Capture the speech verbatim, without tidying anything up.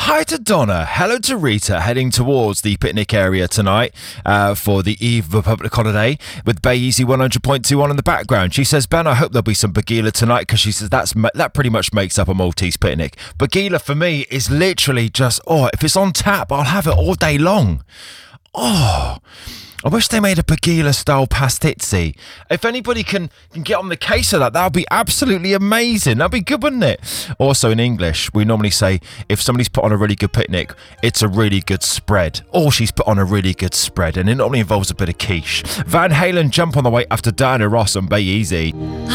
Hi to Donna. Hello to Rita, heading towards the picnic area tonight uh, for the eve of a public holiday with Bay Easy one hundred point two on in the background. She says, Ben, I hope there'll be some Bagheera tonight because she says that's that pretty much makes up a Maltese picnic. Bagheera for me is literally just, oh, if it's on tap, I'll have it all day long. Oh, I wish they made a Bagheera-style pastizzi. If anybody can, can get on the case of that, that would be absolutely amazing. That'd be good, wouldn't it? Also, in English, we normally say, if somebody's put on a really good picnic, it's a really good spread. Or she's put on a really good spread, and it normally involves a bit of quiche. Van Halen, Jump on the Way after Diana Ross on Bay Easy.